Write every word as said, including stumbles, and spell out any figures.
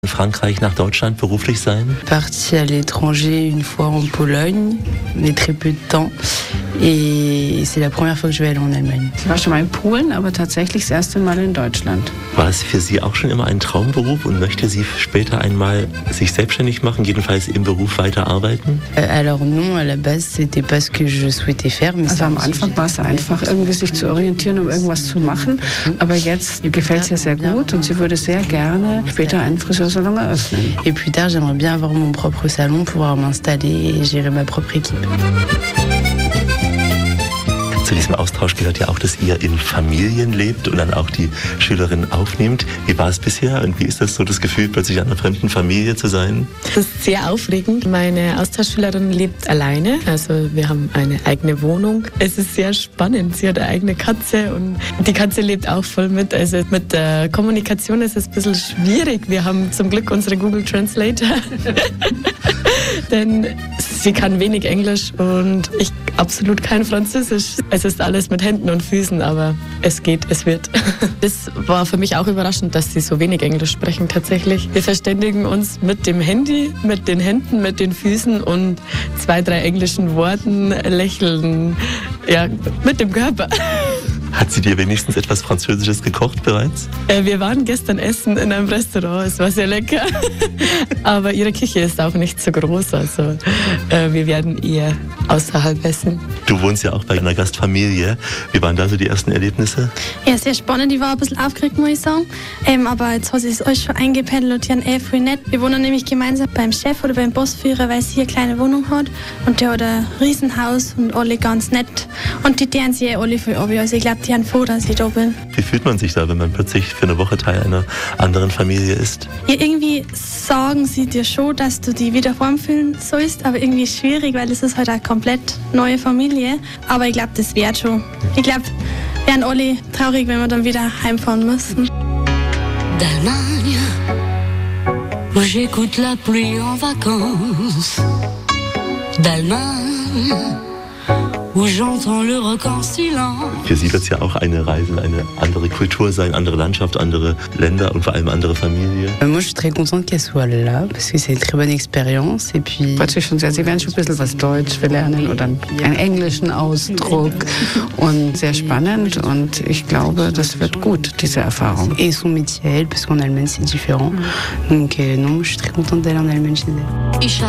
In Frankreich nach Deutschland beruflich sein? Partie à l'étranger une fois en Pologne, mais très peu de temps. Et c'est la première fois que je vais aller en Allemagne. Ich war schon mal in Polen, aber tatsächlich das erste Mal in Deutschland. War es für Sie auch schon immer ein Traumberuf und möchte Sie später einmal sich selbstständig machen, jedenfalls im Beruf weiterarbeiten? Alors non, à la base c'était pas ce que je souhaitais faire. Mais also am Anfang war es einfach, irgendwie sich zu orientieren, um irgendwas zu machen. Aber jetzt gefällt es ihr sehr gut und sie würde sehr gerne später einen Friseursalon eröffnen. Et plus tard, j'aimerais bien avoir mon propre salon, pouvoir m'installer et gérer ma propre équipe. Zu diesem Austausch gehört ja auch, dass ihr in Familien lebt und dann auch die Schülerin aufnehmt. Wie war es bisher und wie ist das so, das Gefühl, plötzlich in einer fremden Familie zu sein? Das ist sehr aufregend. Meine Austauschschülerin lebt alleine, also wir haben eine eigene Wohnung. Es ist sehr spannend, sie hat eine eigene Katze und die Katze lebt auch voll mit. Also mit der Kommunikation ist es ein bisschen schwierig. Wir haben zum Glück unsere Google Translator, denn sie kann wenig Englisch und ich absolut kein Französisch. Es ist alles mit Händen und Füßen, aber es geht, es wird. Das war für mich auch überraschend, dass sie so wenig Englisch sprechen tatsächlich. Wir verständigen uns mit dem Handy, mit den Händen, mit den Füßen und zwei, drei englischen Worten, lächeln, ja, mit dem Körper. Hat sie dir wenigstens etwas Französisches gekocht bereits? Äh, wir waren gestern essen in einem Restaurant, es war sehr lecker. Aber ihre Küche ist auch nicht so groß, also äh, wir werden eher außerhalb essen. Du wohnst ja auch bei einer Gastfamilie. Wie waren da so die ersten Erlebnisse? Ja, sehr spannend. Ich war ein bisschen aufgeregt, muss ich sagen. Ähm, aber jetzt hat sich alles schon eingependelt und die haben eh voll nett. Wir wohnen nämlich gemeinsam beim Chef oder beim Bossführer, weil sie eine kleine Wohnung hat. Und der hat ein Riesenhaus und alle ganz nett. Und die deren sich eh alle voll ab. Also ich glaube, die haben froh, dass ich da bin. Wie fühlt man sich da, wenn man plötzlich für eine Woche Teil einer anderen Familie ist? Ja, irgendwie sagen sie dir schon, dass du dich wieder heimfühlen sollst, aber irgendwie schwierig, weil es ist halt eine komplett neue Familie. Aber ich glaube, das wird schon. Ich glaube, wir werden alle traurig, wenn wir dann wieder heimfahren müssen. D'Allemagne, où j'écoute la pluie en vacances. D'Allemagne, où j'entends le rock en silence. Für Sie wird es ja auch eine Reise, eine andere Kultur sein, andere Landschaft, andere Länder und vor allem andere Familie. Moi, je suis très contente qu'elle soit là, parce que c'est une très bonne expérience. Et puis, Freut sich schon sehr, sie werden schon ein bisschen was Deutsch lernen oder einen englischen Ausdruck und sehr spannend und ich glaube, das wird gut, diese Erfahrung. et son métier, elle, parce qu'en Allemagne c'est différent. Donc euh, non, je suis très contente d'aller en Allemagne chez elle. Ich